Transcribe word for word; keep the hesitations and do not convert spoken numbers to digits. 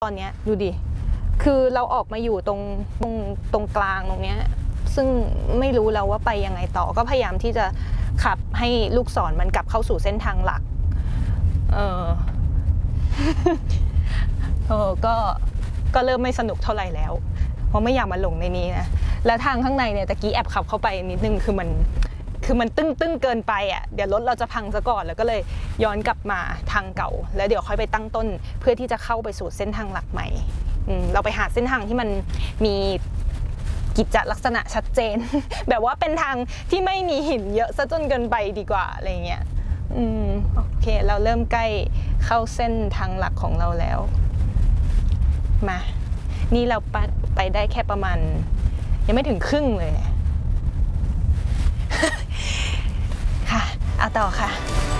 ตอนนี้ดูดิคือเราออกมาอยู่ตรงตรงตรงกลางตรงเนี้ยซึ่งไม่รู้แล้วว่าไปยังไงต่อก็พยายามที่จะขับให้ลูกศรมันกลับเข้าสู่เส้นทางหลักเออ เออก็ก็เริ่มไม่สนุกเท่าไหร่แล้วเพราะไม่อยากมาหลงในนี้นะแล้วทางข้างในเนี่ยตะกี้แอบขับเข้าไปนิดนึงคือมันคือมันตึ้งตึ้งเกินไปอ่ะเดี๋ยวรถเราจะพังซะก่อนแล้วก็เลยย้อนกลับมาทางเก่าแล้วเดี๋ยวค่อยไปตั้งต้นเพื่อที่จะเข้าไปสู่เส้นทางหลักใหม่เราไปหาเส้นทางที่มันมีกิจลักษณะชัดเจน แบบว่าเป็นทางที่ไม่มีหินเยอะซะจนเกินไปดีกว่าอะไรเงี้ยอืมโอเคเราเริ่มใกล้เข้าเส้นทางหลักของเราแล้วมานี่เราไปไปได้แค่ประมาณยังไม่ถึงครึ่งเลย ค่ะเอาต่อค่ะ